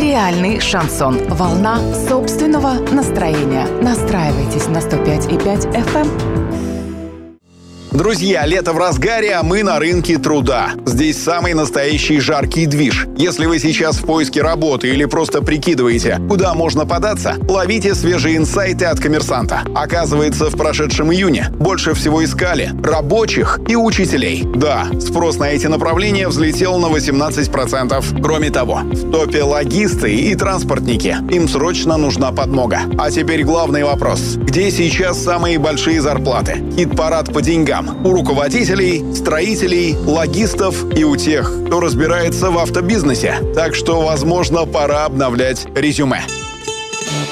Реальный шансон. Волна собственного настроения. Настраивайтесь на 105,5 FM. Друзья, лето в разгаре, а мы на рынке труда. Здесь самый настоящий жаркий движ. Если вы сейчас в поиске работы или просто прикидываете, куда можно податься, ловите свежие инсайты от «Коммерсанта». Оказывается, в прошедшем июне больше всего искали рабочих и учителей. Да, спрос на эти направления взлетел на 18%. Кроме того, в топе логисты и транспортники. Им срочно нужна подмога. А теперь главный вопрос. Где сейчас самые большие зарплаты? Хит-парад по деньгам. У руководителей, строителей, логистов и у тех, кто разбирается в автобизнесе. Так что, возможно, пора обновлять резюме.